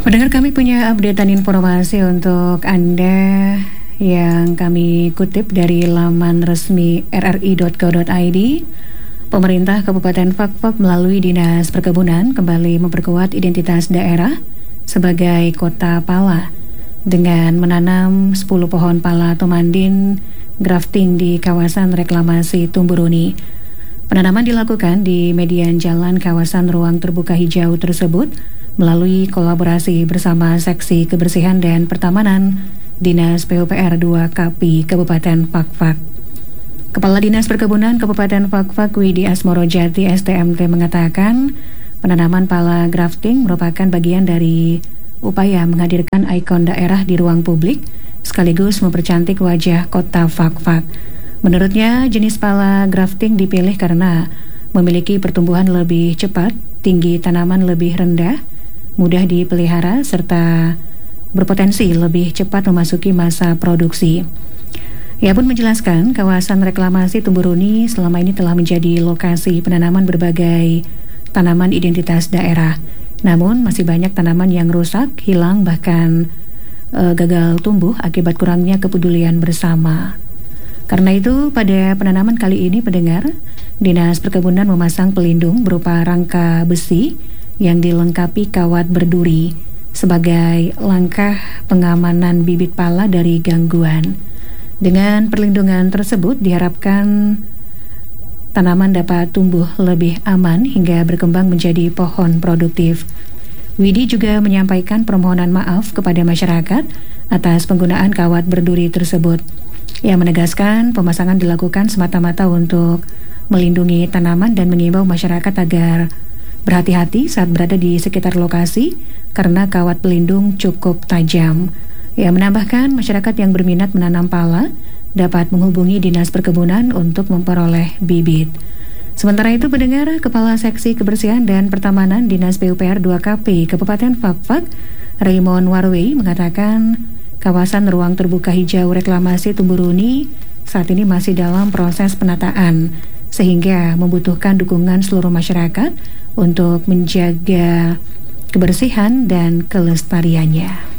Pendengar, kami punya update dan informasi untuk Anda yang kami kutip dari laman resmi rri.go.id. Pemerintah Kabupaten Fakfak melalui Dinas Perkebunan kembali memperkuat identitas daerah sebagai kota pala dengan menanam 10 pohon pala Tomandin grafting di kawasan reklamasi Tumburuni. Penanaman dilakukan di median jalan kawasan ruang terbuka hijau tersebut melalui kolaborasi bersama Seksi Kebersihan dan Pertamanan Dinas PUPR 2 KAPI Kabupaten Fakfak. Kepala Dinas Perkebunan Kabupaten Fakfak Widi Asmorojati STMT mengatakan penanaman pala grafting merupakan bagian dari upaya menghadirkan ikon daerah di ruang publik sekaligus mempercantik wajah kota Fakfak. Menurutnya, jenis pala grafting dipilih karena memiliki pertumbuhan lebih cepat, tinggi tanaman lebih rendah, mudah dipelihara, serta berpotensi lebih cepat memasuki masa produksi. Ia pun menjelaskan kawasan reklamasi Tumburuni selama ini telah menjadi lokasi penanaman berbagai tanaman identitas daerah. Namun masih banyak tanaman yang rusak, hilang, bahkan gagal tumbuh akibat kurangnya kepedulian bersama. Karena itu, pada penanaman kali ini, pendengar, Dinas Perkebunan memasang pelindung berupa rangka besi yang dilengkapi kawat berduri sebagai langkah pengamanan bibit pala dari gangguan. Dengan perlindungan tersebut diharapkan tanaman dapat tumbuh lebih aman hingga berkembang menjadi pohon produktif. Widi juga menyampaikan permohonan maaf kepada masyarakat atas penggunaan kawat berduri tersebut. Ia menegaskan pemasangan dilakukan semata-mata untuk melindungi tanaman dan mengimbau masyarakat agar berhati-hati saat berada di sekitar lokasi karena kawat pelindung cukup tajam. Ia menambahkan masyarakat yang berminat menanam pala dapat menghubungi Dinas Perkebunan untuk memperoleh bibit. Sementara itu, pendengar, Kepala Seksi Kebersihan dan Pertamanan Dinas PUPR 2 KP Kabupaten Fakfak, Raymond Warwey, mengatakan kawasan ruang terbuka hijau reklamasi Tumburuni saat ini masih dalam proses penataan, sehingga membutuhkan dukungan seluruh masyarakat untuk menjaga kebersihan dan kelestariannya.